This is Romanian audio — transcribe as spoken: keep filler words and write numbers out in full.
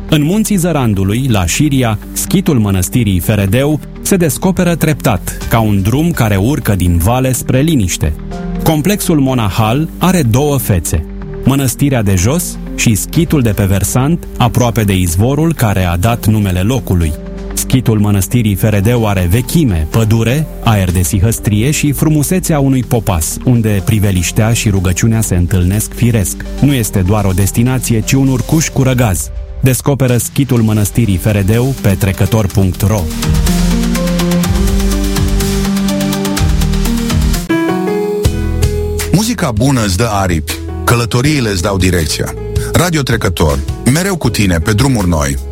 În munții Zărandului, la Șiria, schitul mănăstirii Feredeu se descoperă treptat, ca un drum care urcă din vale spre liniște. Complexul monahal are două fețe, mănăstirea de jos și schitul de pe versant, aproape de izvorul care a dat numele locului. Schitul mănăstirii Feredeu are vechime, pădure, aer de sihăstrie și frumusețea unui popas, unde priveliștea și rugăciunea se întâlnesc firesc. Nu este doar o destinație, ci un urcuș cu răgaz. Descoperă schitul mănăstirii Feredeu pe trecător punct ro. Muzica bună îți dă aripi, călătoriile îți dau direcția. Radio Trecător, mereu cu tine pe drumuri noi.